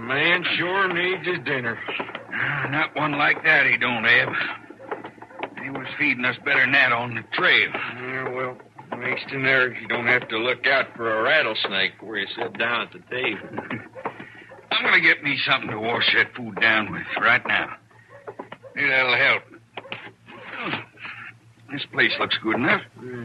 man sure needs his dinner. Not one like that, he don't, Ab. He was feeding us better than that on the trail. Yeah, well, at least in there you don't have to look out for a rattlesnake where you sit down at the table. I'm going to get me something to wash that food down with right now. Maybe that'll help. This place looks good enough.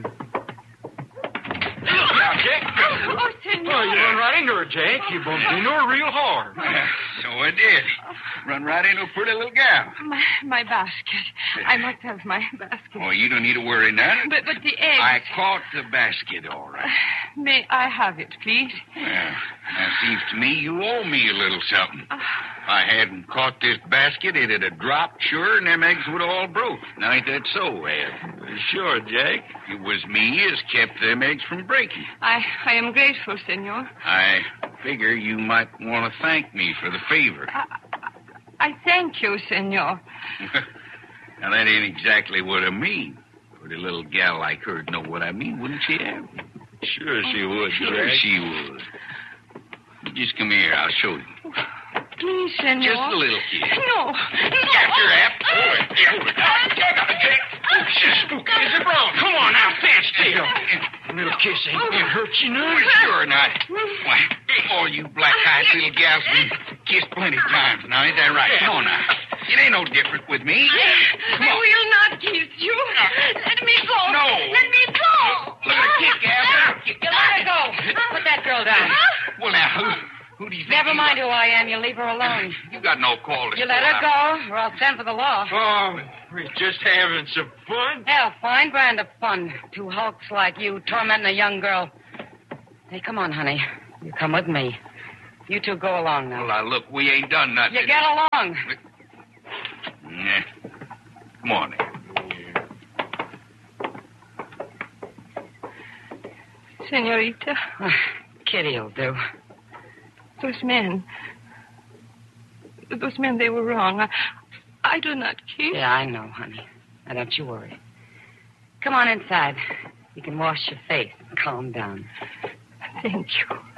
Now, Jake. Oh, senor. Oh, you run right into her, Jake. You bumped into her real hard. So I did. Run right into a pretty little gal. My basket. I must have my basket. Oh, you don't need to worry none. But the eggs. I caught the basket, all right. May I have it, please? Well, now, seems to me you owe me a little something. If I hadn't caught this basket, it'd have dropped, sure, and them eggs would have all broke. Now, ain't that so, Ed? Sure, Jake. It was me as kept them eggs from breaking. I am grateful, senor. I figure you might want to thank me for the favor. I thank you, senor. Now, that ain't exactly what I mean. Pretty little gal like her'd know what I mean, wouldn't she, Ab? Sure she would, Sure Jake. she would. You just come here. I'll show you. Please, senor. Just a little kiss. No. After Ab. Spooky as a brown. Come on now, stand still. A little kiss ain't gonna hurt you none. Sure not. Why, all you black-eyed little gals been kissed plenty times now. Ain't that right? Come on now. It ain't no different with me. Come I on. will not kiss you. Let me go. No. Let me go. Look at her kick, Ab. You let her go. Put that girl down. Well, now, who do you think Never you mind are? who I am. You leave her alone. You got no call to You let her go, or I'll send for the law. Oh, we're just having some fun. Hell, fine brand of fun. Two hulks like you tormenting a young girl. Hey, come on, honey. You come with me. You two go along now. Well, now, look, we ain't done nothing. You get along. Yeah. Come on, then. Senorita, Kitty'll do. those men, they were wrong. I do not kiss. Yeah, I know, honey. Now, don't you worry. Come on inside. You can wash your face and calm down. Thank you.